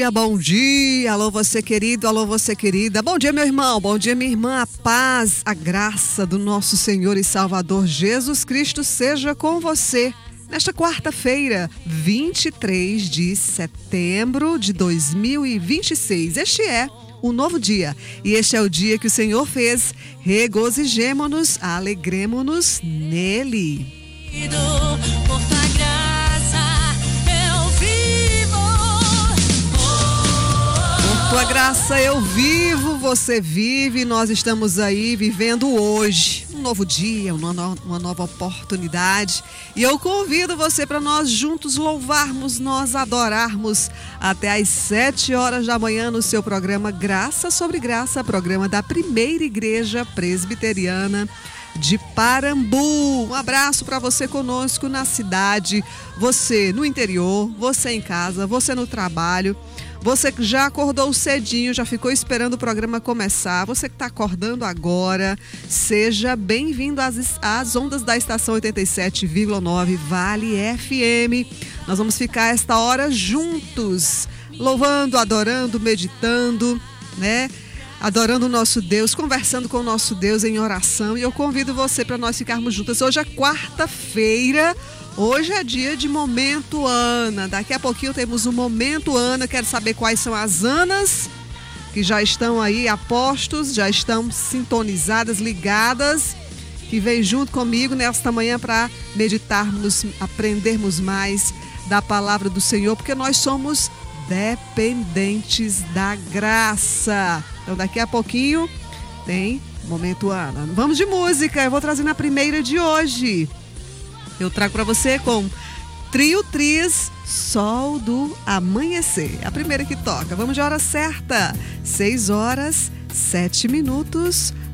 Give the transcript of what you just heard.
Bom dia, alô você querido, alô você querida. Bom dia meu irmão, bom dia minha irmã. A paz, a graça do nosso Senhor e Salvador Jesus Cristo seja com você. Nesta quarta-feira, 23 de setembro de 2026. Este é um novo dia e este é o dia que o Senhor fez. Regozijemo-nos, alegremo-nos nele. Por tua graça eu vivo. Por tua graça eu vivo, você vive, nós estamos aí vivendo hoje. Um novo dia, uma nova oportunidade. E eu convido você para nós juntos louvarmos, nós adorarmos até às 7 horas da manhã no seu programa Graça sobre Graça, programa da Primeira Igreja Presbiteriana de Parambu. Um abraço para você conosco na cidade, você no interior, você em casa, você no trabalho, você que já acordou cedinho, já ficou esperando o programa começar, você que está acordando agora, seja bem-vindo às ondas da estação 87,9 Vale FM. Nós vamos ficar esta hora juntos, louvando, adorando, meditando, né? Adorando o nosso Deus, conversando com o nosso Deus em oração. E eu convido você para nós ficarmos juntas. Hoje é quarta-feira, hoje é dia de Momento Ana. Daqui a pouquinho temos o Momento Ana. Quero saber quais são as Anas que já estão aí a postos, já estão sintonizadas, ligadas, que vem junto comigo nesta manhã para meditarmos, aprendermos mais da palavra do Senhor, porque nós somos dependentes da graça. Então daqui a pouquinho tem Momento Ana. Vamos de música, eu vou trazer na primeira de hoje. Eu trago para você com Trio Tris, Sol do Amanhecer. A primeira que toca. Vamos de hora certa, 6 horas, 7 minutos.